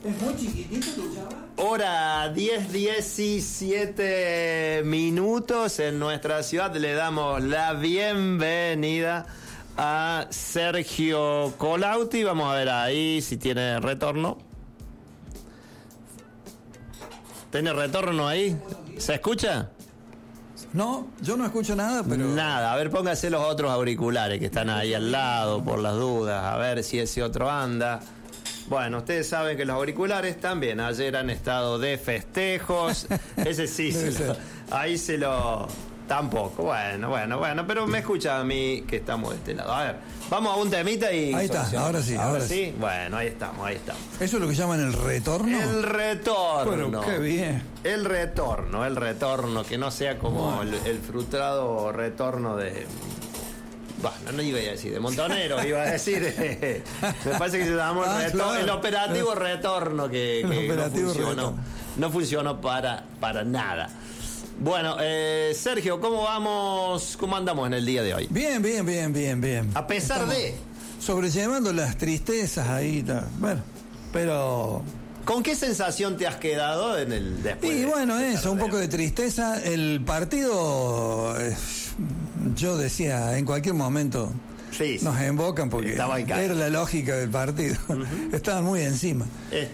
Es muy chiquitito tu chaval. Hora 10:17 en nuestra ciudad. Le damos la bienvenida a Sergio Colautti. Vamos a ver ahí si tiene retorno. ¿Tiene retorno ahí? ¿Se escucha? No, yo no escucho nada, pero... Nada, a ver, póngase los otros auriculares que están ahí al lado por las dudas, a ver si ese otro anda. Bueno, ustedes saben que los auriculares también ayer han estado de festejos. Ese sí, ahí se lo... Tampoco, bueno, pero me escucha a mí que estamos de este lado. A ver, vamos a un temita y... Ahí está, ahora sí. Bueno, ahí estamos. ¿Eso es lo que llaman el retorno? El retorno. Pero qué bien. El retorno, que no sea como el frustrado retorno de... Bueno, no iba a decir de Montoneros, iba a decir... me parece que se llamó el operativo retorno, que no funcionó para nada. Bueno, Sergio, ¿cómo vamos? ¿Cómo andamos en el día de hoy? Bien. A pesar de... sobrellevando las tristezas ahí, bueno, pero... ¿Con qué sensación te has quedado en el después? Y bueno, eso, un poco de tristeza. El partido, yo decía, en cualquier momento nos embocan porque era la lógica del partido. Estaban muy encima.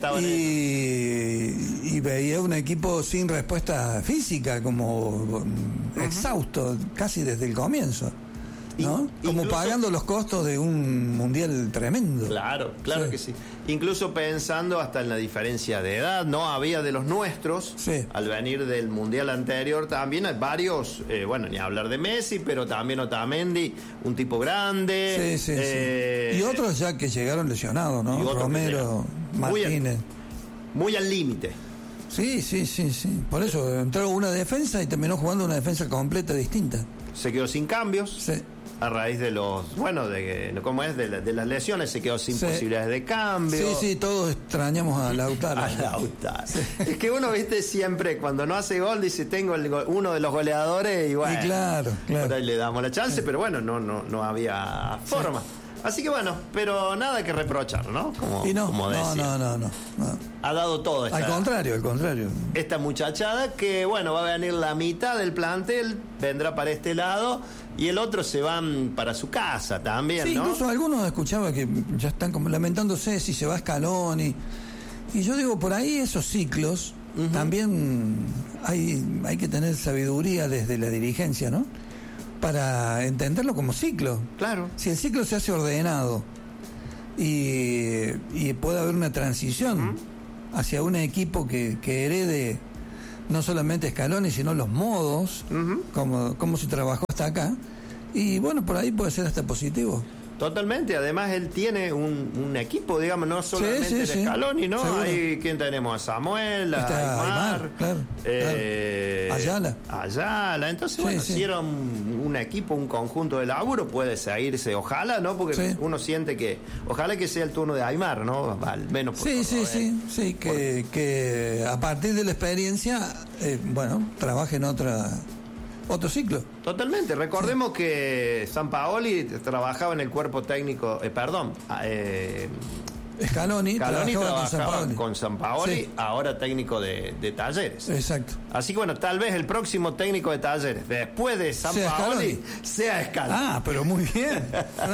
Y veía un equipo sin respuesta física, como exhausto, casi desde el comienzo. ¿No? Como pagando los costos de un mundial tremendo. Claro que sí. Incluso pensando hasta en la diferencia de edad, ¿no? Había de los nuestros, al venir del mundial anterior, también hay varios, ni hablar de Messi, pero también Otamendi, un tipo grande. Sí. Y otros ya que llegaron lesionados, ¿no? Romero, Martínez. Muy al límite. Sí. Por eso entró una defensa y terminó jugando una defensa completa distinta. Se quedó sin cambios. Sí. A raíz de los, de las lesiones, se quedó sin posibilidades de cambio. Sí, todos extrañamos a Lautaro. Sí. Es que uno, viste, siempre cuando no hace gol dice, tengo uno de los goleadores y bueno. Y claro. Por ahí le damos la chance, pero bueno, no había forma. Así que bueno, pero nada que reprochar, ¿no? Como decía. No. Ha dado todo. Al contrario. Esta muchachada que, va a venir la mitad del plantel, vendrá para este lado y el otro se van para su casa también, sí, ¿no? Incluso algunos escuchaba que ya están como lamentándose si se va Scaloni. Y yo digo, por ahí esos ciclos, también hay que tener sabiduría desde la dirigencia, ¿no? Para entenderlo como ciclo. Claro. Si el ciclo se hace ordenado y puede haber una transición hacia un equipo que herede no solamente Scaloni, sino los modos, como se trabajó hasta acá, y bueno, por ahí puede ser hasta positivo. Totalmente, además él tiene un equipo, digamos, no solamente de Scaloni, ¿no? Seguro. Ahí, ¿quién tenemos? A Samuel, a Aymar, claro. Ayala. Entonces, hicieron un equipo, un conjunto de laburo, puede seguirse, ojalá, ¿no? Porque uno siente que, ojalá que sea el turno de Aymar, ¿no? Al menos por que a partir de la experiencia, trabaje en otro ciclo. Totalmente. Recordemos que Sampaoli trabajaba en el cuerpo técnico, Scaloni trabajaba con Sampaoli, ahora técnico de Talleres. Exacto. Así que tal vez el próximo técnico de Talleres, después de Sampaoli, sea Scaloni. Pero muy bien.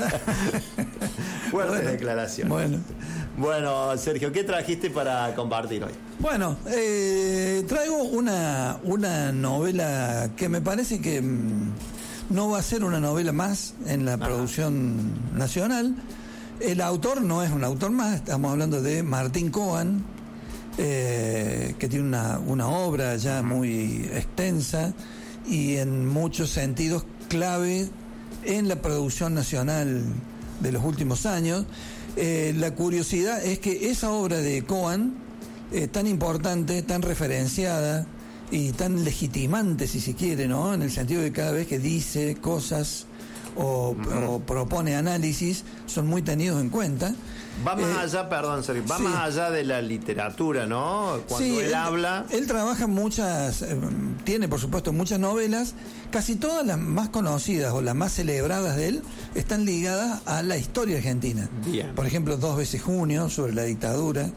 Fuerte declaración. Bueno, Sergio, ¿qué trajiste para compartir hoy? Bueno, traigo una novela que me parece que no va a ser una novela más en la producción nacional. El autor no es un autor más, estamos hablando de Martín Coan, que tiene una obra ya muy extensa y en muchos sentidos clave en la producción nacional de los últimos años. La curiosidad es que esa obra de Coan, tan importante, tan referenciada y tan legitimante, si se quiere, ¿no? En el sentido de que cada vez que dice cosas o propone análisis, son muy tenidos en cuenta. Va más allá, perdón, Sergio, más allá de la literatura, ¿no? Cuando él habla... Él trabaja tiene por supuesto muchas novelas, casi todas las más conocidas o las más celebradas de él están ligadas a la historia argentina. Bien. Por ejemplo, 2 veces Junio, sobre la dictadura,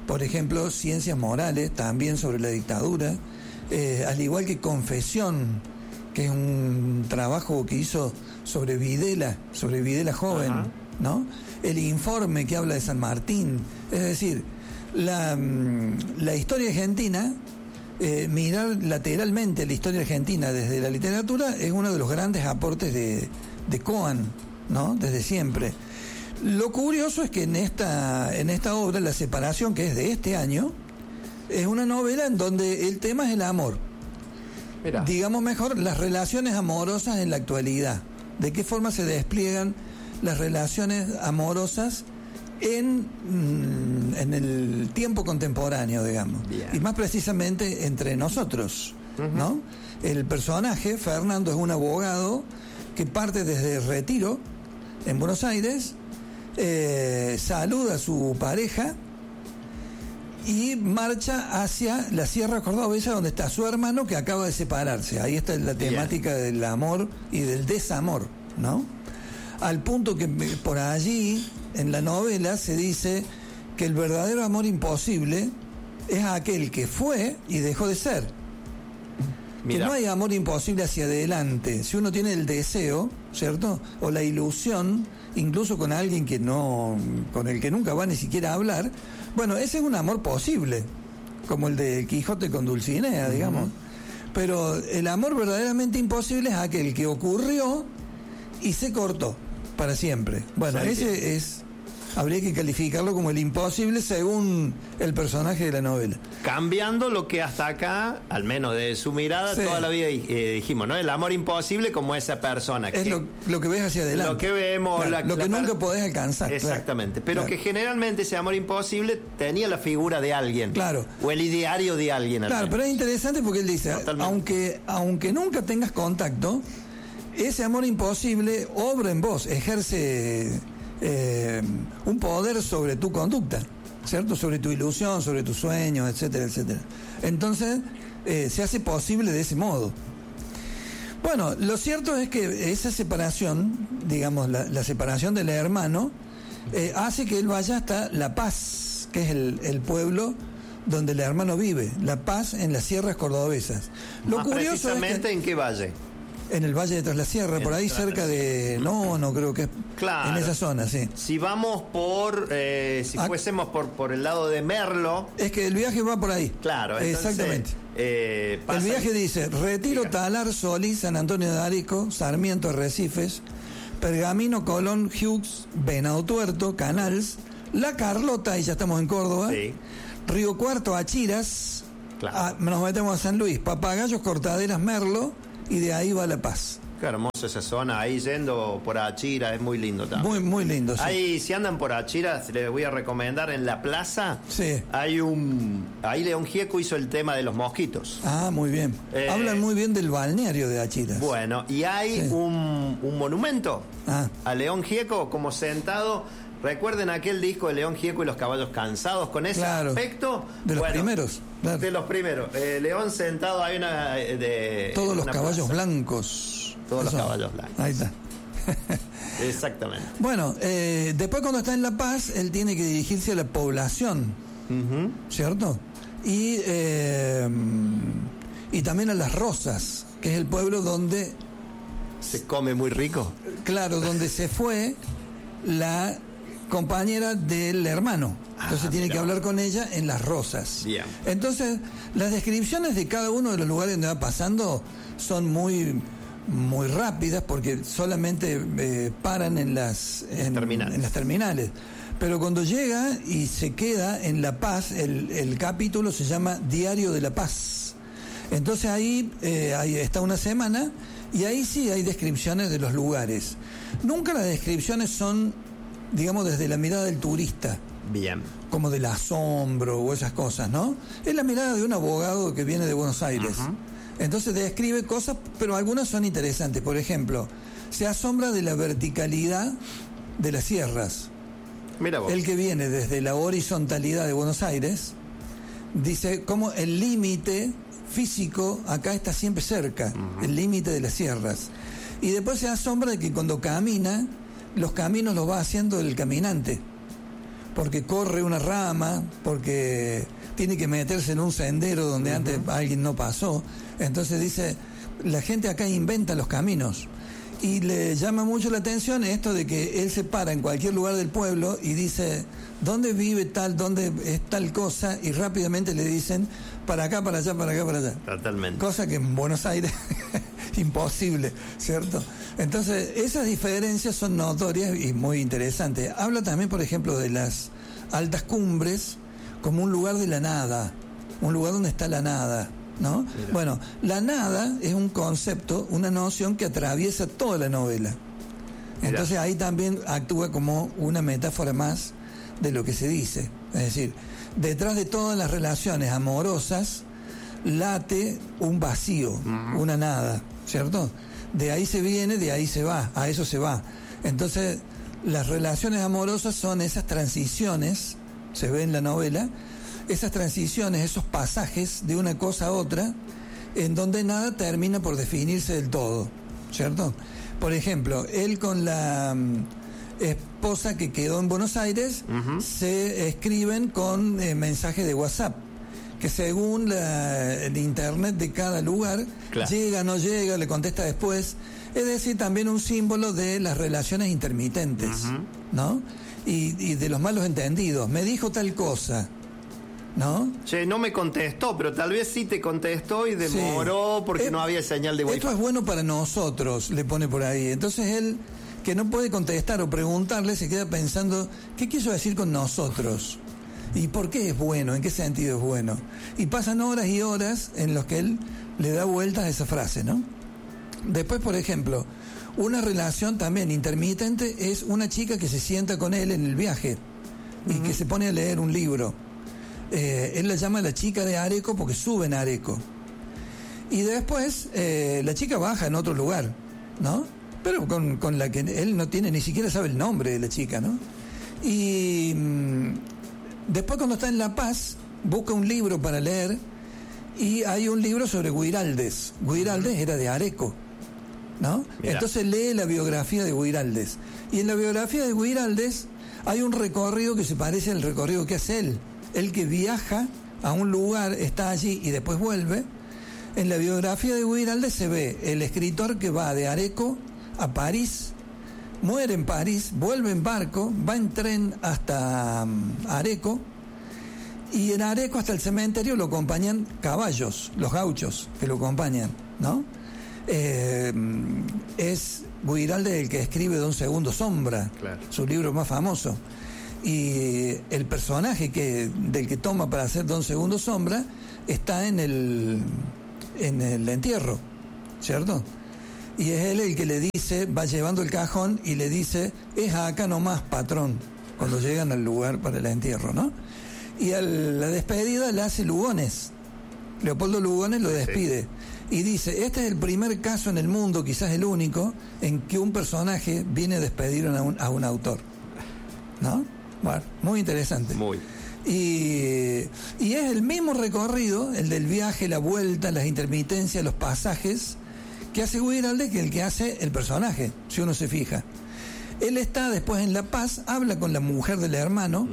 por ejemplo, Ciencias Morales, también sobre la dictadura, al igual que Confesión, que es un trabajo que hizo sobre Videla joven, ajá, ¿no? El Informe, que habla de San Martín. Es decir, la historia argentina, mirar lateralmente la historia argentina desde la literatura es uno de los grandes aportes de Coan, ¿no? Desde siempre. Lo curioso es que en esta obra, La Separación, que es de este año, es una novela en donde el tema es el amor. Mirá. Digamos mejor, las relaciones amorosas en la actualidad. De qué forma se despliegan las relaciones amorosas en el tiempo contemporáneo, digamos. Bien. Y más precisamente entre nosotros, uh-huh, ¿no? El personaje, Fernando, es un abogado que parte desde Retiro, en Buenos Aires, saluda a su pareja y marcha hacia la Sierra Cordobesa, donde está su hermano que acaba de separarse. Ahí está la temática del amor y del desamor, ¿no? Al punto que por allí, en la novela, se dice que el verdadero amor imposible es aquel que fue y dejó de ser. Mira. Que no hay amor imposible hacia adelante. Si uno tiene el deseo, ¿cierto? O la ilusión, incluso con alguien con el que nunca va ni siquiera a hablar, bueno, ese es un amor posible, como el de Quijote con Dulcinea, digamos. Uh-huh. Pero el amor verdaderamente imposible es aquel que ocurrió y se cortó para siempre. Bueno, ese habría que calificarlo como el imposible según el personaje de la novela. Cambiando lo que hasta acá, al menos de su mirada, sí, toda la vida dijimos, ¿no? El amor imposible como esa persona. Es lo que ves hacia adelante. Lo que vemos. Claro, lo que nunca podés alcanzar. Exactamente. Claro. Pero que generalmente ese amor imposible tenía la figura de alguien. Claro. O el ideario de alguien. Claro, pero es interesante porque él dice, aunque nunca tengas contacto, ese amor imposible obra en vos, ejerce un poder sobre tu conducta, ¿cierto? Sobre tu ilusión, sobre tus sueños, etcétera, etcétera. Entonces, se hace posible de ese modo. Bueno, lo cierto es que esa separación, digamos, la separación del hermano, hace que él vaya hasta La Paz, que es el pueblo donde el hermano vive, La Paz, en las sierras cordobesas. Lo curioso precisamente es que, ¿en qué valle? En el Valle de Traslasierra, por ahí cerca de no creo que es, claro, en esa zona, sí. Si vamos fuésemos por el lado de Merlo. Es que el viaje va por ahí. Claro, entonces, exactamente. El viaje dice Retiro, diga. Talar, Solís, San Antonio de Arico, Sarmiento, Arrecifes, Pergamino, Colón, Hughes, Venado Tuerto, Canals, La Carlota, y ya estamos en Córdoba, sí. Río Cuarto, Achiras, claro. Nos metemos a San Luis, Papagayos, Cortaderas, Merlo, y de ahí va La Paz. Qué hermosa esa zona, ahí yendo por Achira, es muy lindo también. Muy, muy lindo, sí. Ahí, si andan por Achira, les voy a recomendar, en la plaza, sí, ahí León Gieco hizo el tema de los mosquitos. Ah, muy bien. Hablan muy bien del balneario de Achiras. Bueno, y hay sí, un monumento a León Gieco, como sentado. Recuerden aquel disco de León Gieco y los caballos cansados, con ese aspecto. De los primeros. Claro. De los primeros. León sentado, hay una de... Todos los caballos blancos. Todos los caballos blancos. Ahí está. Exactamente. Bueno, después cuando está en La Paz, él tiene que dirigirse a la población, uh-huh, ¿cierto? Y también a Las Rosas, que es el pueblo donde... ¿Se come muy rico? Claro, donde se fue la compañera del hermano. Entonces tiene que hablar con ella en Las Rosas. Bien. Entonces, las descripciones de cada uno de los lugares donde va pasando son muy, muy rápidas porque solamente paran en las terminales. Pero cuando llega y se queda en La Paz, el capítulo se llama Diario de La Paz. Entonces ahí está una semana y ahí sí hay descripciones de los lugares. Nunca las descripciones son, digamos, desde la mirada del turista. Bien. Como del asombro o esas cosas, ¿no? Es la mirada de un abogado que viene de Buenos Aires. Uh-huh. Entonces describe cosas, pero algunas son interesantes. Por ejemplo, se asombra de la verticalidad de las sierras. Mira vos. El que viene desde la horizontalidad de Buenos Aires dice cómo el límite físico acá está siempre cerca, uh-huh, el límite de las sierras. Y después se asombra de que cuando camina, los caminos los va haciendo el caminante. porque corre una rama, porque tiene que meterse en un sendero donde antes alguien no pasó. Entonces dice, la gente acá inventa los caminos. Y le llama mucho la atención esto de que él se para en cualquier lugar del pueblo y dice, ¿dónde vive tal, dónde es tal cosa? Y rápidamente le dicen, para acá, para allá, para acá, para allá. Totalmente. Cosa que en Buenos Aires, imposible, ¿cierto? Entonces, esas diferencias son notorias y muy interesantes. Habla también, por ejemplo, de las altas cumbres como un lugar de la nada, un lugar donde está la nada, ¿no? Mira. Bueno, la nada es un concepto, una noción que atraviesa toda la novela. Entonces Mira. Ahí también actúa como una metáfora más de lo que se dice. Es decir, detrás de todas las relaciones amorosas late un vacío, una nada, ¿cierto? De ahí se viene, de ahí se va, a eso se va. Entonces, las relaciones amorosas son esas transiciones, se ve en la novela, esas transiciones, esos pasajes de una cosa a otra, en donde nada termina por definirse del todo, ¿cierto? Por ejemplo, él con la esposa que quedó en Buenos Aires, se escriben con mensajes de WhatsApp, que según el internet de cada lugar, claro, llega, no llega, le contesta después. Es decir, también un símbolo de las relaciones intermitentes, ¿no? Y de los malos entendidos. Me dijo tal cosa, ¿no? Che, no me contestó, pero tal vez sí te contestó y demoró porque no había señal de Wi-Fi. Esto es bueno para nosotros, le pone por ahí. Entonces él, que no puede contestar o preguntarle, se queda pensando, ¿qué quiso decir con nosotros? ¿Y por qué es bueno? ¿En qué sentido es bueno? Y pasan horas y horas en los que él le da vueltas a esa frase, ¿no? Después, por ejemplo, una relación también intermitente es una chica que se sienta con él en el viaje y que se pone a leer un libro. Él la llama la chica de Areco porque sube en Areco. Y después la chica baja en otro lugar, ¿no? Pero con la que él no tiene, ni siquiera sabe el nombre de la chica, ¿no? Y después, cuando está en La Paz, busca un libro para leer y hay un libro sobre Guiraldes. Guiraldes era de Areco, ¿no? Mira. Entonces lee la biografía de Guiraldes. Y en la biografía de Guiraldes hay un recorrido que se parece al recorrido que hace él. Él que viaja a un lugar, está allí y después vuelve. En la biografía de Guiraldes se ve el escritor que va de Areco a París, muere en París, vuelve en barco, va en tren hasta Areco, y en Areco hasta el cementerio lo acompañan caballos, los gauchos que lo acompañan, ¿no? Es Guiraldes el que escribe Don Segundo Sombra, claro, su libro más famoso. Y el personaje del que toma para hacer Don Segundo Sombra está en el entierro, ¿cierto? Y es él el que le dice, va llevando el cajón y le dice, es acá nomás, patrón, cuando llegan al lugar para el entierro, ¿no? Y a la despedida le hace Lugones. Leopoldo Lugones lo despide. Y dice, este es el primer caso en el mundo, quizás el único, en que un personaje viene a despedir a un autor, ¿no? Bueno, muy interesante. Muy. Y es el mismo recorrido, el del viaje, la vuelta, las intermitencias, los pasajes, que hace Guiraldes que el que hace el personaje, si uno se fija. Él está después en La Paz, habla con la mujer del hermano,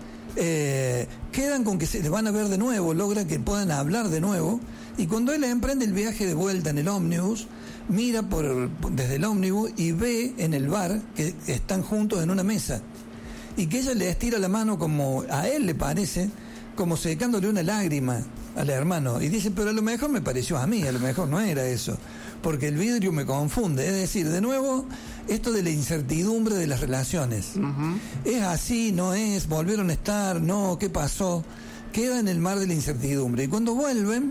quedan con que se van a ver de nuevo, logran que puedan hablar de nuevo, y cuando él emprende el viaje de vuelta en el ómnibus, mira desde el ómnibus y ve en el bar que están juntos en una mesa, y que ella le estira la mano, como a él le parece, como secándole una lágrima al hermano, y dice, pero a lo mejor me pareció a mí, a lo mejor no era eso, porque el vidrio me confunde. Es decir, de nuevo, esto de la incertidumbre de las relaciones. Es así, no es, volvieron a estar, no, ¿qué pasó? Queda en el mar de la incertidumbre. Y cuando vuelven,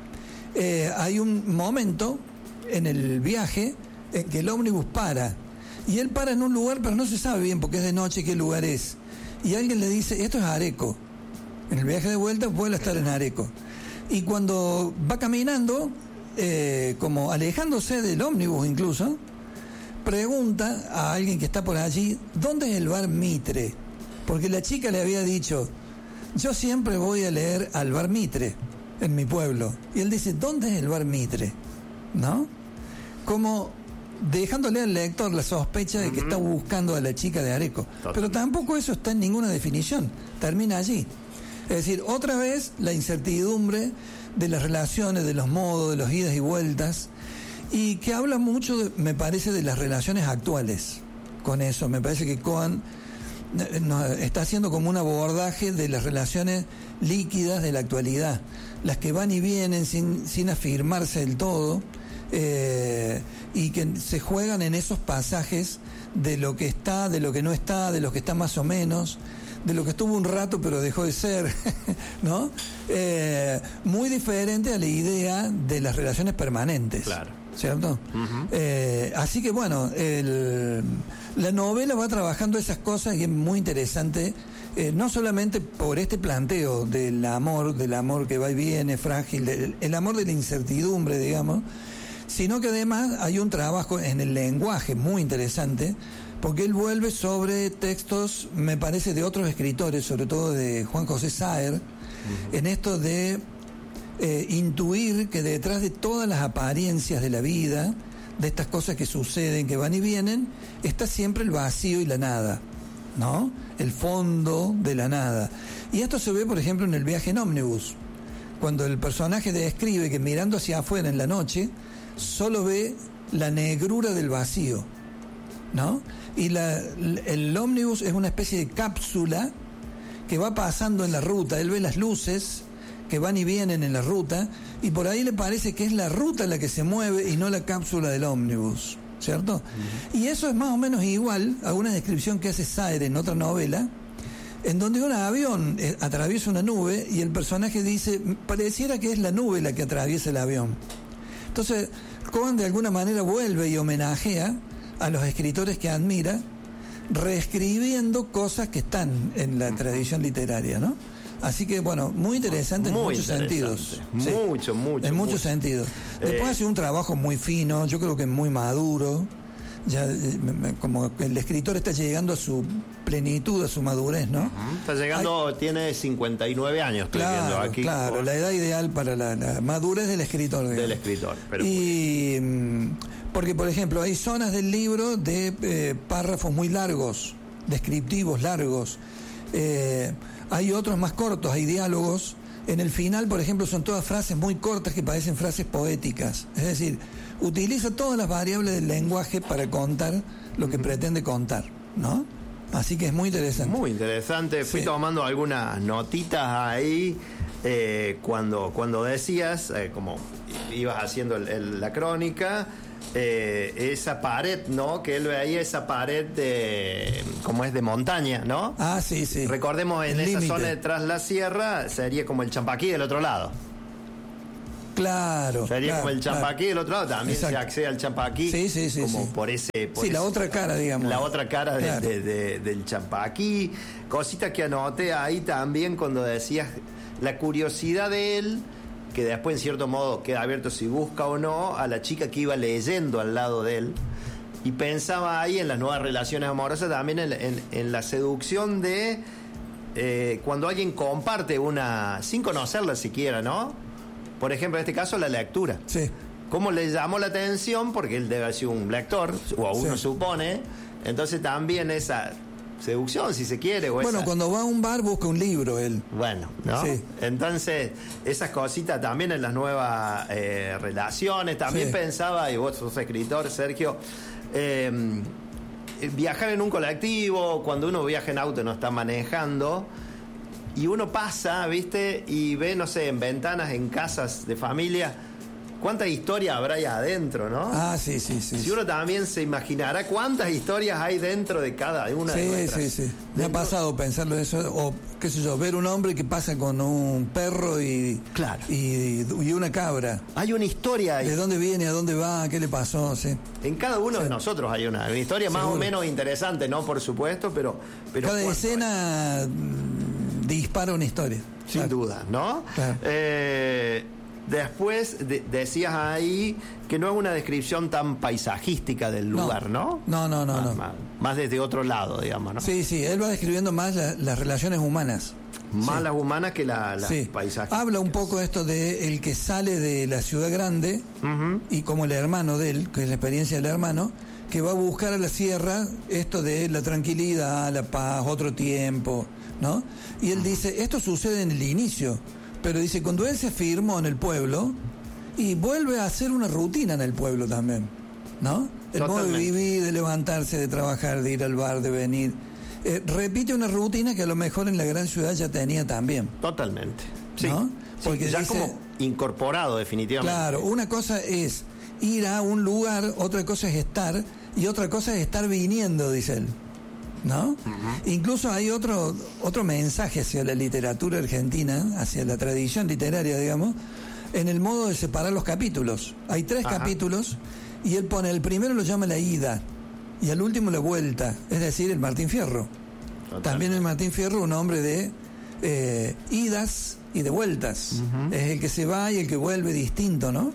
hay un momento en el viaje en que el ómnibus para. Y él para en un lugar, pero no se sabe bien porque es de noche qué lugar es. Y alguien le dice, esto es Areco. En el viaje de vuelta vuelve a estar en Areco. Y cuando va caminando, como alejándose del ómnibus incluso, pregunta a alguien que está por allí, ¿dónde es el bar Mitre? Porque la chica le había dicho, yo siempre voy a leer al bar Mitre en mi pueblo. Y él dice, ¿dónde es el bar Mitre? ¿No? Como dejándole al lector la sospecha de que está buscando a la chica de Areco. Pero tampoco eso está en ninguna definición, termina allí. Es decir, otra vez la incertidumbre de las relaciones, de los modos, de los idas y vueltas, y que habla mucho, me parece, de las relaciones actuales. Con eso, me parece que Cohen está haciendo como un abordaje de las relaciones líquidas de la actualidad, las que van y vienen sin afirmarse del todo, y que se juegan en esos pasajes de lo que está, de lo que no está, de lo que está más o menos, de lo que estuvo un rato pero dejó de ser, ¿no? Muy diferente a la idea de las relaciones permanentes. Claro. ¿Cierto? Así que bueno, la novela va trabajando esas cosas y es muy interesante, no solamente por este planteo del amor que va y viene, frágil, el amor de la incertidumbre, digamos, sino que además hay un trabajo en el lenguaje muy interesante, porque él vuelve sobre textos, me parece, de otros escritores, sobre todo de Juan José Saer, en esto de intuir que detrás de todas las apariencias de la vida, de estas cosas que suceden, que van y vienen, está siempre el vacío y la nada, ¿no? El fondo de la nada. Y esto se ve, por ejemplo, en El viaje en ómnibus, cuando el personaje describe que mirando hacia afuera en la noche, solo ve la negrura del vacío, ¿no? Y el ómnibus es una especie de cápsula que va pasando en la ruta. Él ve las luces que van y vienen en la ruta, y por ahí le parece que es la ruta la que se mueve y no la cápsula del ómnibus, ¿cierto? Y eso es más o menos igual a una descripción que hace Saer en otra novela, en donde un avión atraviesa una nube y el personaje dice, pareciera que es la nube la que atraviesa el avión. Entonces, Cohen de alguna manera vuelve y homenajea a los escritores que admira, reescribiendo cosas que están en la tradición literaria, ¿no? Así que, bueno, muy interesante en muchos sentidos. Mucho. En muchos sentidos. Después hace un trabajo muy fino, yo creo que muy maduro. Ya como el escritor está llegando a su plenitud, a su madurez, ¿no? Está llegando, tiene 59 años, estoy viendo aquí. Claro, la edad ideal para la madurez del escritor. Digamos. Del escritor. Pero porque, por ejemplo, hay zonas del libro de párrafos muy largos, descriptivos largos. Hay otros más cortos, hay diálogos. En el final, por ejemplo, son todas frases muy cortas que parecen frases poéticas. Es decir, utiliza todas las variables del lenguaje para contar lo que pretende contar, ¿no? Así que es muy interesante. Muy interesante. Fui tomando algunas notitas ahí cuando decías, como ibas haciendo la crónica, esa pared, ¿no? Que él veía esa pared como es de montaña, ¿no? Ah, sí. Recordemos, en esa zona detrás de la sierra sería como el Champaquí del otro lado. Claro. Sería como el Champaquí del otro lado, también se accede al Champaquí. Sí. Como por ese. La otra cara, digamos. La otra cara claro. del Champaquí. Cosita que anoté ahí también cuando decías la curiosidad de él, que después en cierto modo queda abierto si busca o no, a la chica que iba leyendo al lado de él. Y pensaba ahí en las nuevas relaciones amorosas, también en la seducción de cuando alguien comparte una, sin conocerla siquiera, ¿no? Por ejemplo, en este caso, la lectura. Sí. ¿Cómo le llamó la atención? Porque él debe haber sido un lector, o uno supone. Entonces también esa seducción, si se quiere. Bueno, cuando va a un bar busca un libro él. Bueno, ¿no? Sí. Entonces, esas cositas también en las nuevas relaciones. También pensaba, y vos sos escritor, Sergio, viajar en un colectivo, cuando uno viaja en auto no está manejando, y uno pasa, ¿viste? Y ve, no sé, en ventanas, en casas de familia, cuánta historia habrá ahí adentro, ¿no? Ah, sí. Si uno también se imaginará cuántas historias hay dentro de cada una de nuestras. Sí. Me ha pasado pensarlo eso, o qué sé yo, ver un hombre que pasa con un perro y una cabra. Hay una historia ahí. ¿De dónde viene? ¿A dónde va? ¿Qué le pasó? Sí. En cada uno de nosotros hay una historia más o menos interesante, ¿no? Por supuesto, pero cada escena dispara una historia. Sin duda, ¿no? Claro. Después decías ahí que no es una descripción tan paisajística del lugar, ¿no? No. Más desde otro lado, digamos, ¿no? Sí, él va describiendo más las relaciones humanas. Más las humanas que las paisajes. Habla un poco esto de el que sale de la ciudad grande y como el hermano de él, que es la experiencia del hermano, que va a buscar a la sierra esto de la tranquilidad, la paz, otro tiempo, ¿no? Y él dice, esto sucede en el inicio, pero dice, cuando él se firmó en el pueblo, y vuelve a hacer una rutina en el pueblo también, ¿no? El modo de vivir, de levantarse, de trabajar, de ir al bar, de venir. Repite una rutina que a lo mejor en la gran ciudad ya tenía también. Totalmente. Sí. ¿No? Porque ya dice, como incorporado definitivamente. Claro, una cosa es ir a un lugar, otra cosa es estar, y otra cosa es estar viniendo, dice él, ¿no? Incluso hay otro mensaje hacia la literatura argentina, hacia la tradición literaria, digamos, en el modo de separar los capítulos. Hay 3 capítulos, y él pone, el primero lo llama la ida, y al último la vuelta, es decir, el Martín Fierro. También el Martín Fierro, un hombre de idas y de vueltas. Es el que se va y el que vuelve distinto, ¿no?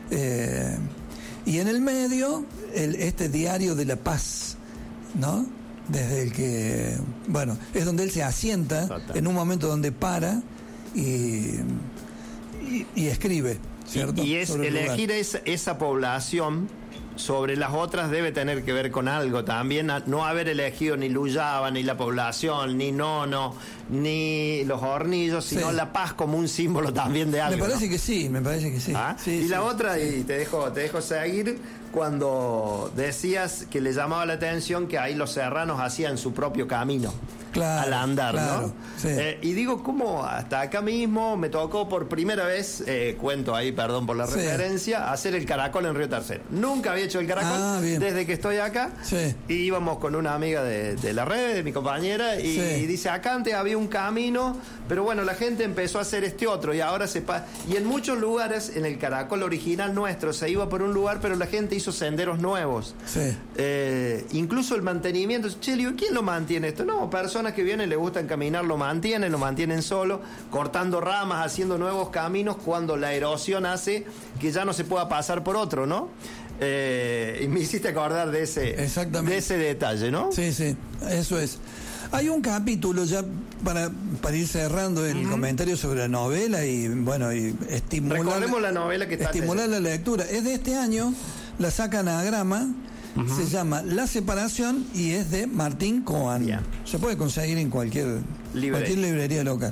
Y en el medio, este diario de la paz, ¿no? Desde el que, bueno, es donde él se asienta, en un momento donde para y escribe, ¿cierto? Y es elegir esa población sobre las otras debe tener que ver con algo también, no haber elegido ni Luyaba, ni la población, ni Nono, ni los hornillos, sino la paz como un símbolo también de algo. Me parece que sí. ¿Ah? Sí, y sí. La otra, y te dejo seguir, cuando decías que le llamaba la atención que ahí los serranos hacían su propio camino. Claro, al andar, claro, ¿no? Sí. Y digo, ¿cómo hasta acá mismo me tocó por primera vez, cuento ahí, perdón por la referencia, hacer el caracol en Río Tercero? Nunca había hecho el caracol desde que estoy acá. Sí. Y íbamos con una amiga de la red, de mi compañera, y dice, acá antes había un camino, pero bueno, la gente empezó a hacer este otro, y ahora y en muchos lugares, en el caracol original nuestro, se iba por un lugar, pero la gente hizo senderos nuevos. Sí. Incluso el mantenimiento. Che, digo, ¿quién lo mantiene esto? No, personas que vienen, les gustan caminar, lo mantienen solo, cortando ramas, haciendo nuevos caminos, cuando la erosión hace que ya no se pueda pasar por otro, ¿no? Y me hiciste acordar de ese detalle, ¿no? Sí, eso es. Hay un capítulo ya para ir cerrando el comentario sobre la novela y bueno, y recordemos la novela que está estimular la lectura. Es de este año, la saca Anagrama. Se llama La Separación y es de Martín Coan. Se puede conseguir en cualquier librería local.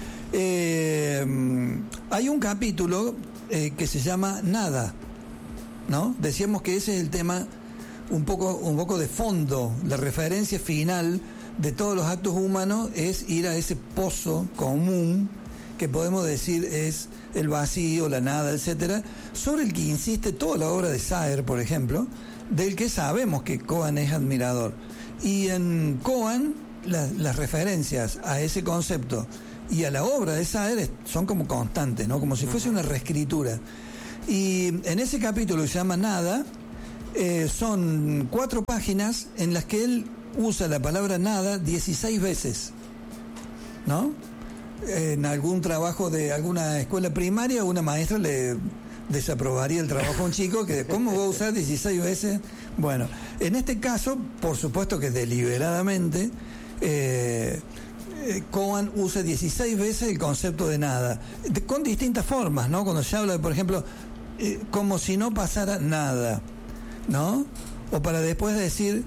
Hay un capítulo que se llama Nada, ¿no? Decíamos que ese es el tema un poco de fondo, la referencia final de todos los actos humanos es ir a ese pozo común que podemos decir es el vacío, la nada, etcétera, sobre el que insiste toda la obra de Saer, por ejemplo, del que sabemos que Coan es admirador. Y en Coan las referencias a ese concepto y a la obra de Saer son como constantes, ¿no? Como si fuese una reescritura. Y en ese capítulo que se llama Nada, son 4 páginas en las que él usa la palabra nada 16 veces, ¿no? En algún trabajo de alguna escuela primaria, una maestra le desaprobaría el trabajo a un chico que ¿cómo va a usar 16 veces? Bueno, en este caso, por supuesto que deliberadamente, Coan usa 16 veces el concepto de nada, con distintas formas, ¿no? Cuando se habla, por ejemplo, como si no pasara nada, ¿no? O para después decir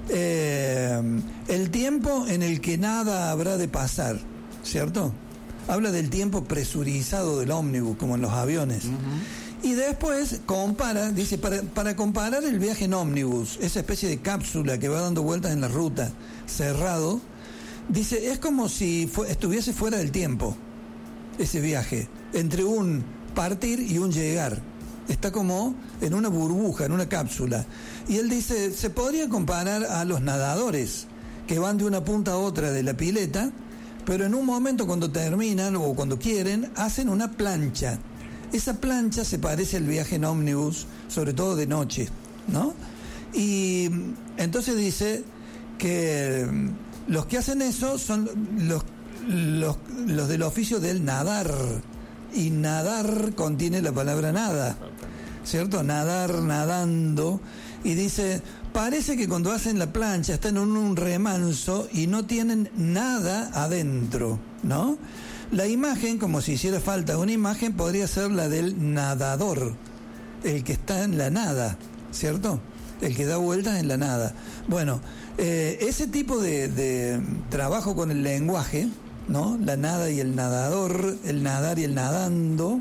el tiempo en el que nada habrá de pasar, ¿cierto? Habla del tiempo presurizado del ómnibus, como en los aviones. Y después compara, dice, para comparar el viaje en ómnibus, esa especie de cápsula que va dando vueltas en la ruta, cerrado, dice, es como si estuviese fuera del tiempo, ese viaje, entre un partir y un llegar. Está como en una burbuja, en una cápsula. Y él dice, se podría comparar a los nadadores que van de una punta a otra de la pileta, pero en un momento cuando terminan o cuando quieren, hacen una plancha. Esa plancha se parece al viaje en ómnibus, sobre todo de noche, ¿no? Y entonces dice que los que hacen eso son los del oficio del nadar. Y nadar contiene la palabra nada, ¿cierto? Nadar, nadando. y dice, parece que cuando hacen la plancha están en un remanso y no tienen nada adentro, ¿no? La imagen, como si hiciera falta una imagen, podría ser la del nadador, el que está en la nada, ¿cierto? El que da vueltas en la nada. Bueno, ese tipo de trabajo con el lenguaje, ¿no? La nada y el nadador, el nadar y el nadando,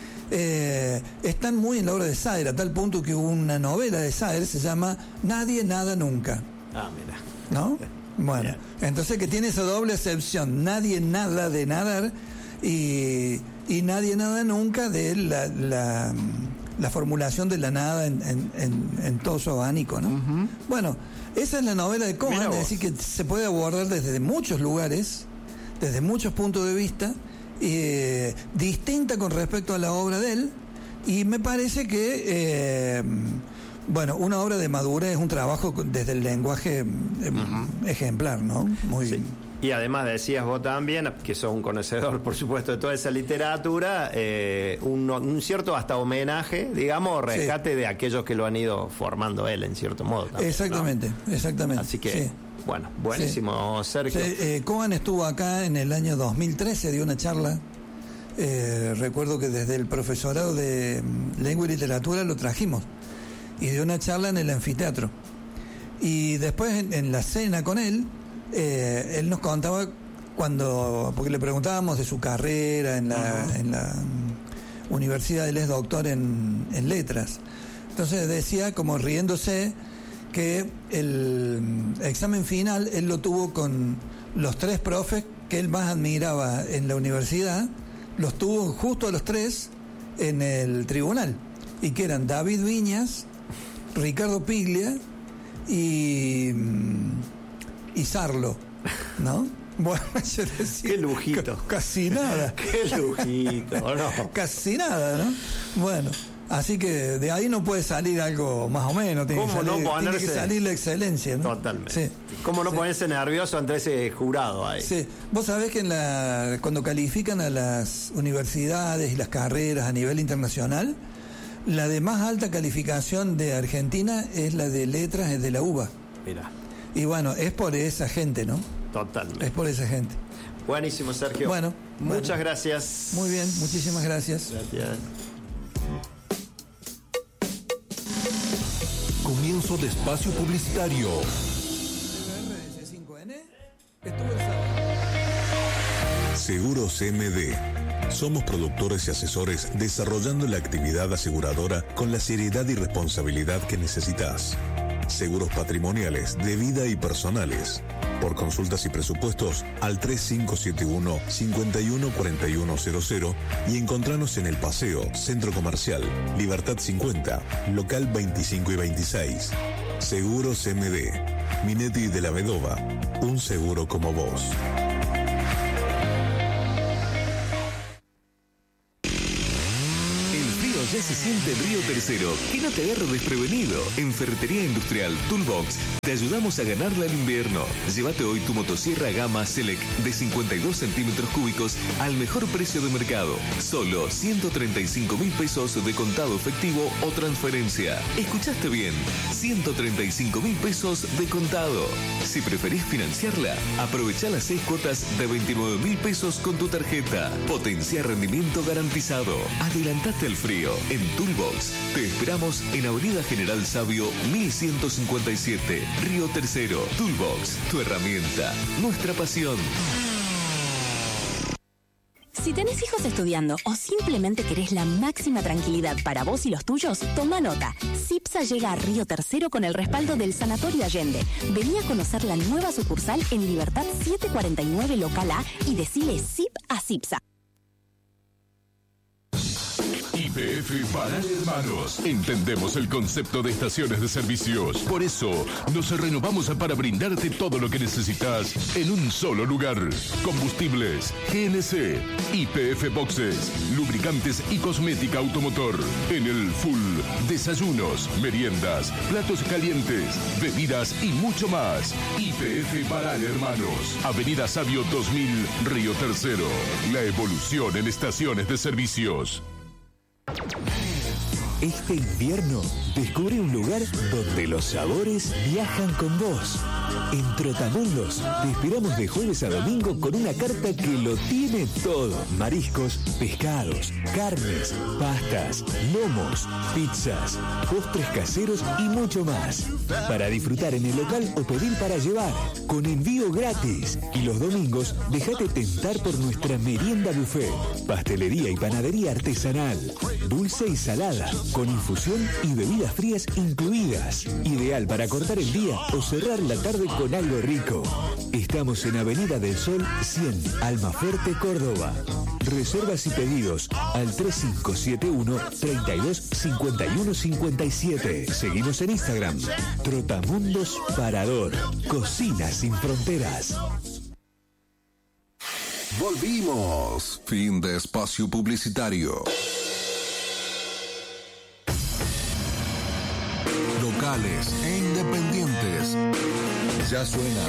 están muy en la obra de Saer, a tal punto que hubo una novela de Saer, se llama Nadie nada nunca. Ah, mira. ¿No? Bueno, entonces que tiene esa doble acepción, nadie nada de nadar y nadie nada nunca de la formulación de la nada en todo su abanico, ¿no? Uh-huh. Bueno, esa es la novela de Cohen, es decir, que se puede abordar desde muchos lugares, desde muchos puntos de vista, distinta con respecto a la obra de él, y me parece que bueno, una obra de madurez es un trabajo desde el lenguaje ejemplar, ¿no? Muy bien. Y además decías vos también, que sos un conocedor, por supuesto, de toda esa literatura, un cierto hasta homenaje, digamos, rescate de aquellos que lo han ido formando él, en cierto modo. También, exactamente, ¿no? Exactamente. Así que, bueno, buenísimo, Sergio. Cohen estuvo acá en el año 2013, dio una charla. Recuerdo que desde el profesorado de lengua y literatura lo trajimos. Y dio una charla en el anfiteatro. Y después en la cena con él nos contaba porque le preguntábamos de su carrera en la universidad, él es doctor en letras. Entonces decía, como riéndose, que el examen final él lo tuvo con los 3 profes que él más admiraba en la universidad, los tuvo justo a los 3 en el tribunal, y que eran David Viñas, Ricardo Piglia y Sarlo, ¿no? Bueno, yo decía, qué lujito. Casi nada. Qué lujito, ¿no? Casi nada, ¿no? Bueno, así que de ahí no puede salir algo más o menos. Tiene que salir la excelencia, ¿no? Totalmente. Sí. ¿Cómo no ponerse nervioso ante ese jurado ahí? Sí. Vos sabés que cuando califican a las universidades y las carreras a nivel internacional, la de más alta calificación de Argentina es la de letras, es de la UBA. Mirá. Y bueno, es por esa gente, ¿no? Totalmente. Es por esa gente. Buenísimo, Sergio. Bueno. Muchas gracias. Muy bien, muchísimas gracias. Gracias. Comienzo de espacio publicitario. Seguros MD. Somos productores y asesores desarrollando la actividad aseguradora con la seriedad y responsabilidad que necesitas. Seguros patrimoniales, de vida y personales. Por consultas y presupuestos al 3571-514100 y encontranos en El Paseo, Centro Comercial, Libertad 50, local 25 y 26. Seguros MD. Minetti de la Vedova. Un seguro como vos. Ya se siente en Río Tercero. Que no te agarre desprevenido. En Ferretería Industrial Toolbox te ayudamos a ganarle al invierno. Llévate hoy tu motosierra Gama Select de 52 centímetros cúbicos al mejor precio de mercado. Solo 135.000 pesos de contado efectivo o transferencia. ¿Escuchaste bien? 135.000 pesos de contado. Si preferís financiarla, aprovecha las 6 cuotas de 29.000 pesos con tu tarjeta. Potencia rendimiento garantizado. Adelantate al frío. En Toolbox te esperamos en Avenida General Sabio 1157, Río Tercero. Toolbox, tu herramienta, nuestra pasión. Si tenés hijos estudiando o simplemente querés la máxima tranquilidad para vos y los tuyos, toma nota. CIPSA llega a Río Tercero con el respaldo del Sanatorio Allende. Vení a conocer la nueva sucursal en Libertad 749 Local A y decile CIP a CIPSA. YPF Banal Hermanos. Entendemos el concepto de estaciones de servicios. Por eso, nos renovamos para brindarte todo lo que necesitas en un solo lugar. Combustibles, GNC, YPF Boxes, lubricantes y cosmética automotor. En el full, desayunos, meriendas, platos calientes, bebidas y mucho más. YPF Banal Hermanos. Avenida Sabio 2000, Río Tercero. La evolución en estaciones de servicios. Este invierno, descubre un lugar donde los sabores viajan con vos. En Trotamundos, te esperamos de jueves a domingo con una carta que lo tiene todo. Mariscos, pescados, carnes, pastas, lomos, pizzas, postres caseros y mucho más. Para disfrutar en el local o pedir para llevar, con envío gratis. Y los domingos, déjate tentar por nuestra merienda buffet, pastelería y panadería artesanal, dulce y salada, con infusión y bebidas frías incluidas. Ideal para cortar el día o cerrar la tarde con algo rico. Estamos en Avenida del Sol 100, Almafuerte, Córdoba. Reservas y pedidos al 3571 32 51 57. Seguimos en Instagram. Trotamundos Parador. Cocina sin fronteras. Volvimos. Fin de espacio publicitario. Locales e independientes. Ya suena